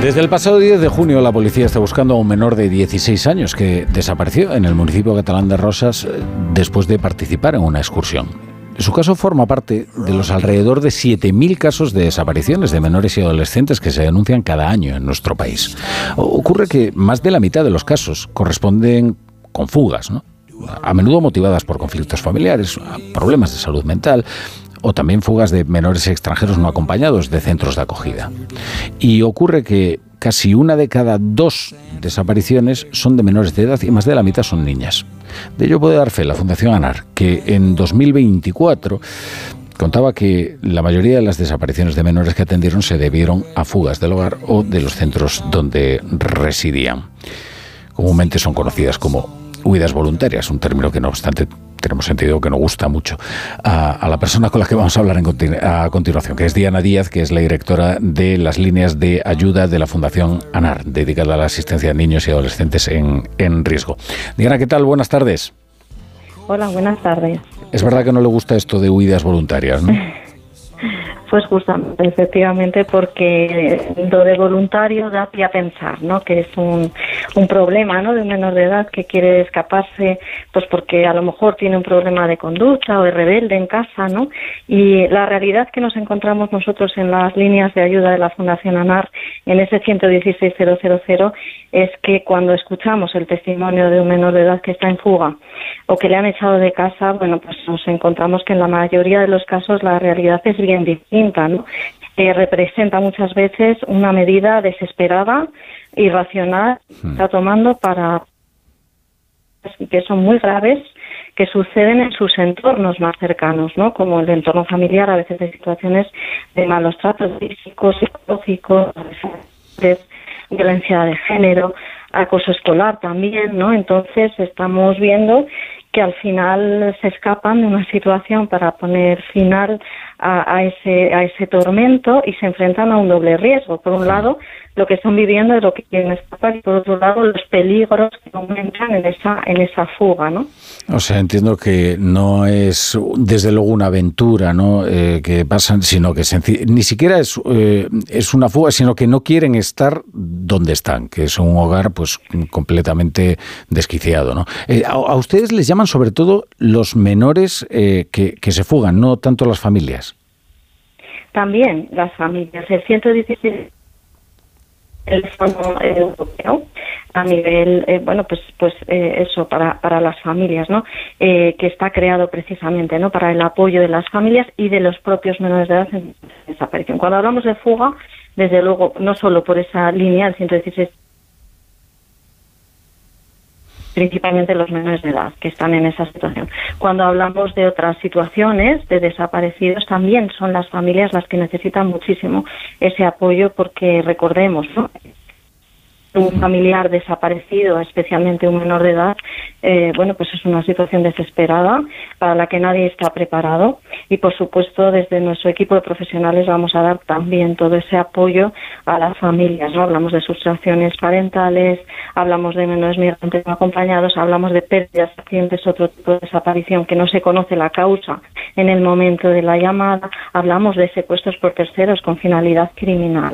Desde el pasado 10 de junio la policía está buscando a un menor de 16 años que desapareció en el municipio catalán de Roses después de participar en una excursión. Su caso forma parte de los alrededor de 7.000 casos de desapariciones de menores y adolescentes que se denuncian cada año en nuestro país. Ocurre que más de la mitad de los casos corresponden con fugas, ¿no? A menudo motivadas por conflictos familiares, problemas de salud mental o también fugas de menores extranjeros no acompañados de centros de acogida. Y ocurre que casi una de cada 2 desapariciones son de menores de edad y más de la mitad son niñas. De ello puede dar fe la Fundación ANAR, que en 2024 contaba que la mayoría de las desapariciones de menores que atendieron se debieron a fugas del hogar o de los centros donde residían. Comúnmente son conocidas como huidas voluntarias, un término que no obstante tenemos sentido que no gusta mucho a la persona con la que vamos a hablar a continuación, que es Diana Díaz, que es la directora de las líneas de ayuda de la Fundación ANAR, dedicada a la asistencia a niños y adolescentes en riesgo. Diana, ¿qué tal? Buenas tardes. Hola, buenas tardes. Es verdad que no le gusta esto de huidas voluntarias, ¿no? Pues justamente, efectivamente, porque lo de voluntario da pie a pensar, ¿no? Que es un problema, ¿no? De un menor de edad que quiere escaparse, pues porque a lo mejor tiene un problema de conducta o es rebelde en casa, ¿no? Y la realidad que nos encontramos nosotros en las líneas de ayuda de la Fundación ANAR, en ese 116-000, es que cuando escuchamos el testimonio de un menor de edad que está en fuga o que le han echado de casa, bueno, pues nos encontramos que en la mayoría de los casos la realidad es bien distinta, ¿no? Representa muchas veces una medida desesperada, irracional, que está tomando para que son muy graves, que suceden en sus entornos más cercanos, ¿no? Como el entorno familiar, a veces de situaciones de malos tratos físicos, psicológicos, de violencia de género, acoso escolar también, ¿no? Entonces estamos viendo que al final se escapan de una situación para poner final a ese tormento y se enfrentan a un doble riesgo. Por un lado, lo que están viviendo es lo que quieren escapar y por otro lado, los peligros que aumentan en esa fuga, ¿no? O sea, entiendo que no es desde luego una aventura, ¿no? Que pasan, sino que ni siquiera es una fuga, sino que no quieren estar donde están, que es un hogar pues completamente desquiciado, ¿no? A ustedes les llaman sobre todo los menores que se fugan, no tanto las familias. También las familias. El 116 el Fondo Europeo a nivel, eso para las familias, ¿no? Que está creado precisamente, ¿no? Para el apoyo de las familias y de los propios menores de edad en desaparición. Cuando hablamos de fuga, desde luego, no solo por esa línea, el 116, principalmente los menores de edad que están en esa situación. Cuando hablamos de otras situaciones de desaparecidos, también son las familias las que necesitan muchísimo ese apoyo, porque recordemos, ¿no? Un familiar desaparecido, especialmente un menor de edad, pues es una situación desesperada para la que nadie está preparado y, por supuesto, desde nuestro equipo de profesionales vamos a dar también todo ese apoyo a las familias, ¿no? Hablamos de sustracciones parentales, hablamos de menores migrantes no acompañados, hablamos de pérdidas, accidentes, otro tipo de desaparición que no se conoce la causa en el momento de la llamada, hablamos de secuestros por terceros con finalidad criminal.